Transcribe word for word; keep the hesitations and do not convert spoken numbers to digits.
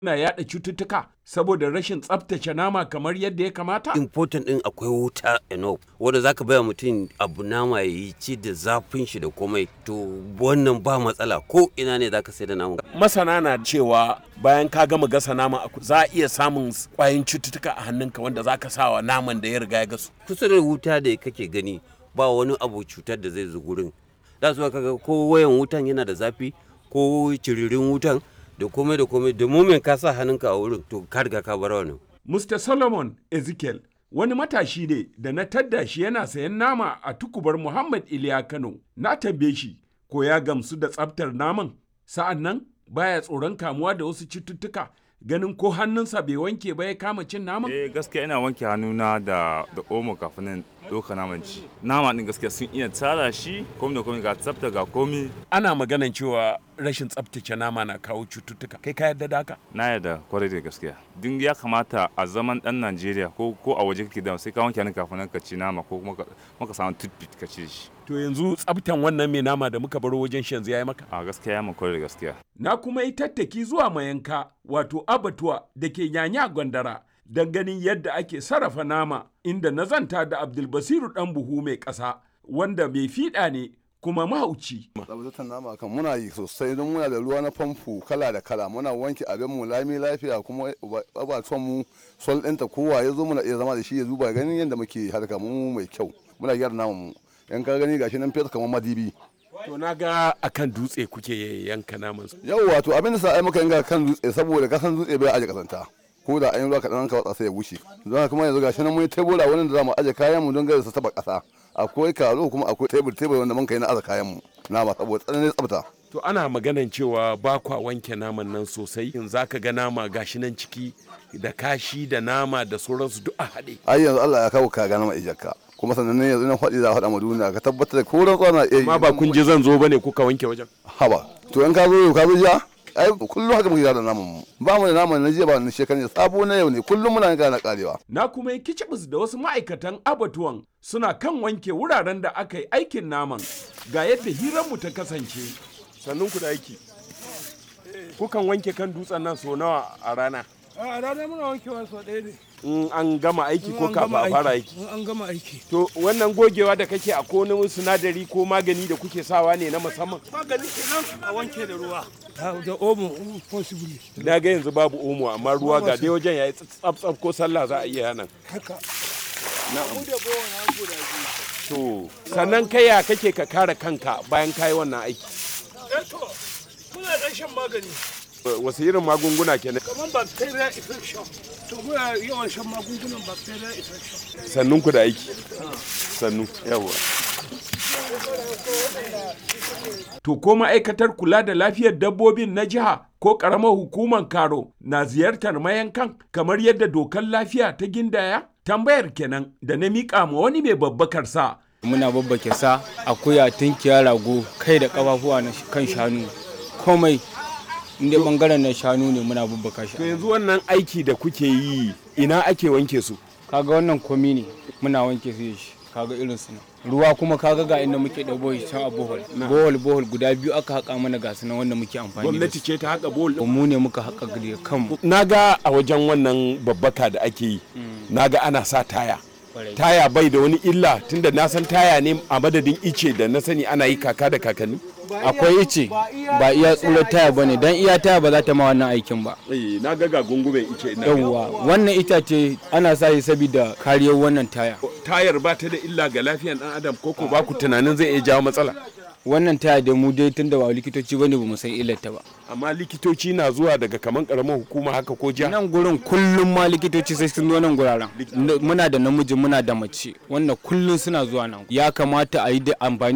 na yaɗa cututtuka saboda rashin tsaftace nama kamar yadda ya kamata? Important din akwai wuta enough wanda zaka baya mutum abu nama ya yi ci da zafin shi da komai to wannan ba matsala ko ina ne zaka sai da nama. Masana na cewa bayan ka gama gasa nama za a iya samun kwayoyin cututtuka a hannunka wanda zaka sawa naman da ya riga ya gasu. Kusa da wuta da kake gani ba wani abu cutar da zai zo gurin. Da su kaga ko wayan wutan yana da zafi ko ciririn wutan da komai da komai da mumin ka sa hannunka a wurin to ka riga ka bar wannan. Mister Solomon Ezekiel wani matashi ne da na tadda shi yana sayan nama a tukubar Muhammad Iliya Kano. Na tambaye shi ko ya gamsu da tsaftar naman sa'an nan baya tsoron kamuwa da wasu cututtuka ganin ko hannunsa bai wanke ba ya kama cin naman? Eh gaskiya ina wanke hannuna da da omo kafin nan doka naman ci. Nama din gaskiya sun iya tsara shi komai da komai ga tsafta ga komai. Ana maganan cewa rashin tsaftace nama na kawo cututtuka. Kai ka yarda da haka? Na yarda kwarai da gaskiya. Din ya kamata a zaman dan Najeriya ko ko a waje kake da sai ka wanke hannun kafin ka ci nama ko kuma ka samu toothpick ka ci shi. To yanzu tsaftan wannan mai nama da muka baro wajen shi yanzu yayi maka? A gaskiya ya mun kwarai da gaskiya. Na kuma yi tattaki zuwa mayanka wato abatuwa da ke Nyanya Gwandara don ganin yadda ake sarrafa nama inda na zanta da Abdulbasiru ɗan buhu mai ƙasa wanda mai fiɗa ne kuma mahauci. Tsabtatar nama kan muna yi sosai don muna da ruwa na famfo kala da kala muna wanke abin mu lami lafiya kuma abatuwan mu sol ɗinta kowa ya zo muna iya zama da shi ya zuba ganin yadda muke harka mu mai kyau muna gyara naman mu yan ka gani gashi nan fesa kamar madibi. To na ga akan dutse kuke yanka naman su. Yau wato abin da sa ai muka yanka kan dutse saboda kasan dutse bai aje kasanta. Ko da an yi ruwa kaɗan ka watsa sai ya wuce. Don kuma yanzu gashi nan mun yi tebura wani da za mu aje kayan mu don gare su taba ƙasa. Akwai karo kuma akwai tebur tebur wanda mun kai na aza kayan mu. Nama saboda tsananin tsafta. To ana maganan cewa ba kwa wanke naman nan sosai in zaka ga nama gashi nan ciki da kashi da nama da sauransu duk a haɗe. Ai yanzu Allah ya kawo ka ga nama ijakka. Kuma sannan ne yanzu nan faɗi za a faɗa ma duniya ka tabbatar da koran tsana eh amma ba kun je zan zo bane kuka wanke wajen haba to in ka zo ka zo jiya ai kullum haka muke da naman mu ba mu da naman na jiya ba na shekaran sabo na yau ne kullum muna ga na karewa na kuma yi kicibis da wasu ma'aikatan abatuwan suna kan wanke wuraren da aka yi aikin naman ga yadda hirar mu ta kasance sannun ku da aiki kukan wanke kan dutsen nan so nawa a rana a rana muna wankewa so ɗaya ne in an gama aiki ko kafin a fara aiki in an gama aiki to wannan gogewa da kake a kone sinadari ko magani da kuke sawa ne na musamman magani kenan a wanke da ruwa da omo possibly na ga yanzu babu omo amma ruwa ga dai wajen yayi tsaf tsaf ko sallah za a iya nan haka na mu da bawan an guda to sannan kai ya kake ka kare kanka bayan kai wannan aiki eh to muna dan shan magani wasu irin magunguna kenan kamar bacteria infection to muna yawan shan magungunan bacteria infection sannun ku da aiki sannu yawa to ko ma'aikatar kula da lafiyar dabbobin na jiha ko karamar hukumar karo na ziyartar mayankan kamar yadda dokar lafiya ta gindaya tambayar kenan da na miƙa ma wani mai babbakar sa muna babbake sa akuya tunkiya rago kai da kafafuwa na kan shanu komai inda bangaren na shanu ne muna babbaka shi. To yanzu wannan aiki da kuke yi ina ake wanke su? Kaga wannan komi ne muna wanke su shi kaga irin su ruwa kuma kaga ga inda muke da bohol can a bohol bohol bohol guda biyu aka haka mana ga su nan wanda muke amfani da gwamnati ce ta haka bohol mu ne muka haka da kanmu. Naga a wajen wannan babbaka da ake yi naga ana sa taya taya bai da wani illa tunda na san taya ne a madadin ice da na sani ana yi kaka da kakanni. Akwai ice ba iya tsurar taya bane dan iya taya ba za ta ma wannan aikin ba. Eh na ga ga gungumen ice ina. Yawwa wannan itace ana sa shi saboda kariyar wannan taya. Tayar ba ta da illa ga lafiyar dan adam ko ko ba ku tunanin zai iya jawo matsala. Wannan taya da mu dai tunda ba likitoci bane ba mu san illar ta ba. Amma likitoci na zuwa daga kaman karamar hukuma haka ko jiha. Nan gurin kullum ma likitoci sai sun zo nan guraren. Muna da namiji muna da mace wannan kullum suna zuwa nan. Ya kamata a yi da amfani